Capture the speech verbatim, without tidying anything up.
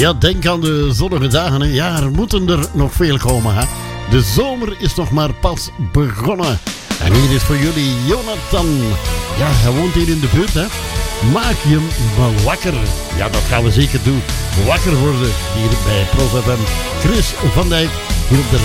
Ja, denk aan de zonnige dagen. Hè. Ja, er moeten er nog veel komen. Hè. De zomer is nog maar pas begonnen. En hier is voor jullie Jonathan. Ja, hij woont hier in de buurt. Hè. Maak je me wakker. Ja, dat gaan we zeker doen. Wakker worden hier bij ProFM. Chris van Dijk hier op de